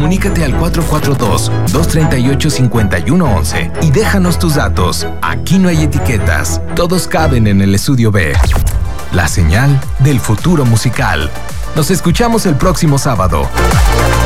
Comunícate al 442-238-5111 y déjanos tus datos. Aquí no hay etiquetas, todos caben en el Estudio B. La señal del futuro musical. Nos escuchamos el próximo sábado.